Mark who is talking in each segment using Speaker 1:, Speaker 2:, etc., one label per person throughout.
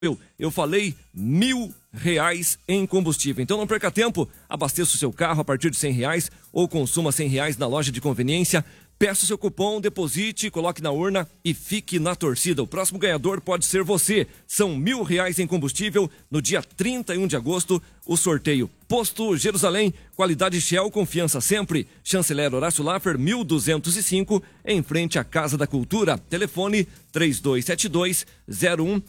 Speaker 1: Eu falei R$1.000 em combustível. Então não perca tempo, abasteça o seu carro a partir de R$100 ou consuma R$100 na loja de conveniência. Peça o seu cupom, deposite, coloque na urna e fique na torcida. O próximo ganhador pode ser você. São R$1.000 em combustível no dia 31 de agosto. O sorteio Posto Jerusalém, qualidade Shell, confiança sempre. Chanceler Horácio Laffer, 1205, em frente à Casa da Cultura. Telefone 3272-0108.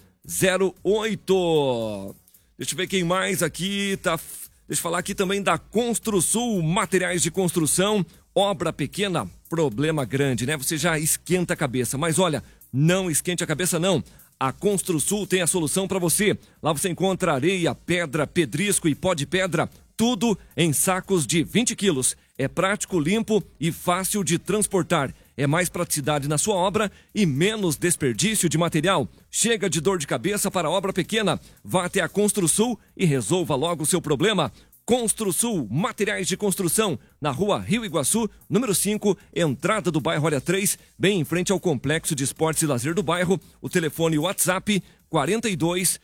Speaker 1: Deixa eu ver quem mais aqui tá. Deixa eu falar aqui também da Construsul, materiais de construção, obra pequena, problema grande, né? Você já esquenta a cabeça, mas olha, não esquente a cabeça não. A Construsul tem a solução para você. Lá você encontra areia, pedra, pedrisco e pó de pedra, tudo em sacos de 20 quilos. É prático, limpo e fácil de transportar. É mais praticidade na sua obra e menos desperdício de material. Chega de dor de cabeça para a obra pequena. Vá até a Construsul e resolva logo o seu problema. Construsul, materiais de construção, na rua Rio Iguaçu, número 5, entrada do bairro Área 3, bem em frente ao Complexo de Esportes e Lazer do bairro. O telefone WhatsApp 42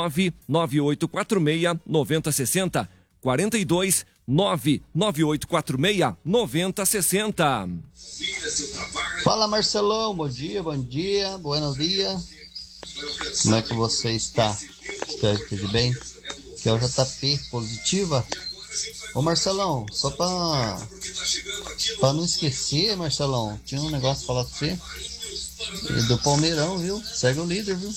Speaker 1: 99846 9060. 42 99846 9060.
Speaker 2: Fala, Marcelão, bom dia, buenos dias. Como é que você está? Espero que esteja bem. Que é o JP Positiva. Ô Marcelão, só pra não esquecer, Marcelão, tinha um negócio pra falar pra você. Do Palmeirão, viu? Segue o líder, viu?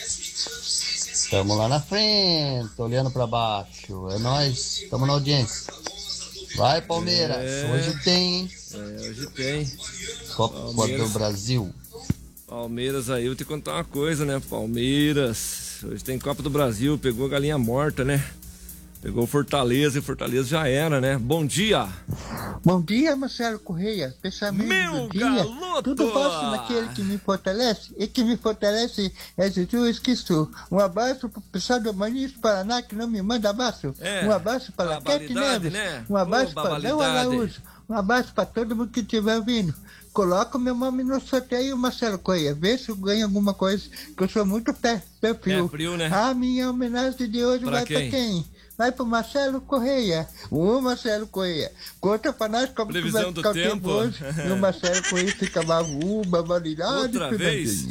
Speaker 2: Tamo lá na frente, olhando pra baixo. É nóis, tamo na audiência. Vai, Palmeiras, hoje tem, hein?
Speaker 1: Hoje tem.
Speaker 2: Copa do Brasil.
Speaker 1: Palmeiras aí, eu vou te contar uma coisa, né? Palmeiras, hoje tem Copa do Brasil, pegou a galinha morta, né? Pegou Fortaleza e Fortaleza já era, né? Bom dia!
Speaker 3: Bom dia, Marcelo Correia. Pensamento
Speaker 1: Meu
Speaker 3: do dia.
Speaker 1: galoto!
Speaker 3: Tudo posso naquele que me fortalece. E que me fortalece é Jesus Cristo. Um abraço pro pessoal do Manis Paraná que não me manda abraço. Um abraço para a Kete Neves.
Speaker 1: Né?
Speaker 3: Um abraço para Léo Araújo. Um abraço para todo mundo que estiver vindo. Coloca o meu nome no sorteio, Marcelo Correia. Vê se eu ganho alguma coisa, que eu sou muito pé frio.
Speaker 1: É frio, né?
Speaker 3: A minha homenagem de hoje vai para quem? Vai pro Marcelo Correia. O Marcelo Correia. Conta pra nós como que vai ficar o tempo hoje. E o Marcelo Correia fica barbaridade.
Speaker 1: Outra vez?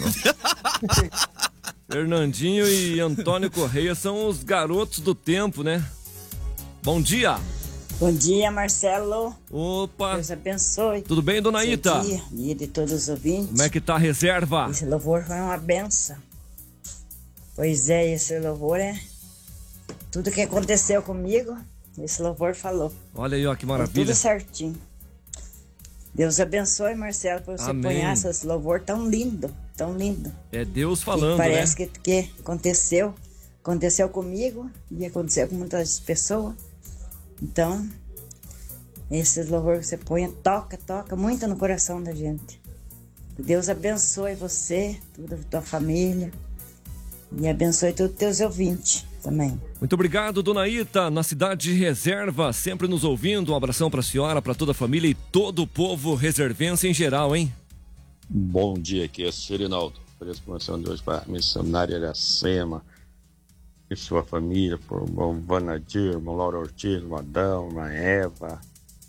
Speaker 1: Fernandinho e Antônio Correia são os garotos do tempo, né? Bom dia.
Speaker 4: Bom dia, Marcelo.
Speaker 1: Opa.
Speaker 4: Deus abençoe.
Speaker 1: Tudo bem, dona Ita?
Speaker 4: Dia de todos os ouvintes.
Speaker 1: Como é que tá a reserva?
Speaker 4: Esse louvor foi uma benção. Pois é, esse louvor é tudo que aconteceu comigo, esse louvor falou.
Speaker 1: Olha aí, ó, que maravilha.
Speaker 4: Tudo certinho. Deus abençoe, Marcelo, por você pôr esse louvor tão lindo, tão lindo.
Speaker 1: É Deus falando,
Speaker 4: parece
Speaker 1: né?
Speaker 4: que aconteceu comigo e aconteceu com muitas pessoas. Então, esse louvor que você põe, toca muito no coração da gente. Deus abençoe você, toda a tua família e abençoe todos os teus ouvintes também.
Speaker 1: Muito obrigado, dona Ita, na cidade de Reserva, sempre nos ouvindo. Um abração pra senhora, pra toda a família e todo o povo reservense em geral, hein?
Speaker 5: Bom dia, aqui é Sirinaldo. Feliz promoção de hoje para a missionária Iracema e sua família, por irmão Vanadir, irmão Laura Ortiz, irmão Adão, irmã Eva,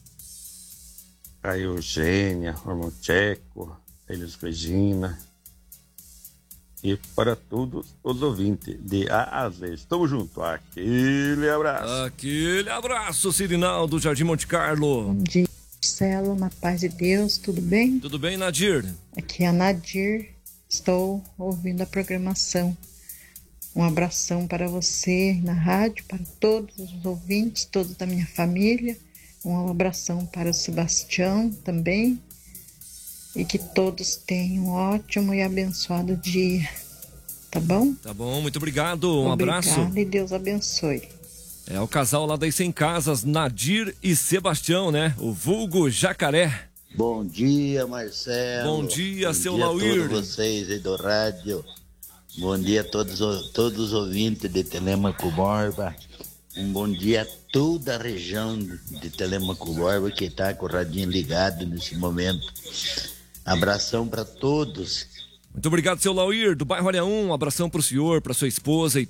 Speaker 5: a Eugênia, irmão Tcheco, Elis Regina. E para todos os ouvintes de A a Z. Estamos juntos. Aquele abraço.
Speaker 1: Aquele abraço, Sirinaldo, Jardim Monte Carlo.
Speaker 6: Bom dia, Marcelo, na paz de Deus, tudo bem?
Speaker 1: Tudo bem, Nadir?
Speaker 6: Aqui é a Nadir, estou ouvindo a programação. Um abração para você na rádio, para todos os ouvintes, todos da minha família. Um abração para o Sebastião também. E que todos tenham um ótimo e abençoado dia. Tá bom?
Speaker 1: Tá bom, muito obrigado. Um abraço.
Speaker 6: Obrigada e Deus abençoe.
Speaker 1: É o casal lá das 100 Casas, Nadir e Sebastião, né? O vulgo Jacaré.
Speaker 2: Bom dia, Marcelo.
Speaker 1: Bom dia, seu
Speaker 2: Lauir.
Speaker 1: Bom dia a
Speaker 2: todos vocês aí do rádio. Bom dia a todos os ouvintes de Telêmaco Borba. Um bom dia a toda a região de Telêmaco Borba que está com o radinho ligado nesse momento. Abração para todos
Speaker 1: Muito obrigado, seu Lauir, do bairro Área 1. Um abração pro senhor, pra sua esposa e